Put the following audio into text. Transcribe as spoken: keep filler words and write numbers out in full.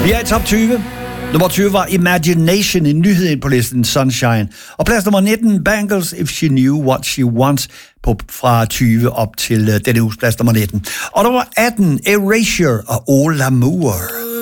Vi er i top tyve. Nummer tyve var Imagination, en nyhed ind på listen Sunshine. Og plads nummer nitten, Bangles, If She Knew What She Wants, på, fra tyve op til uh, denne uges plads nummer nitten. Og nummer atten, Erasure og All L'amour.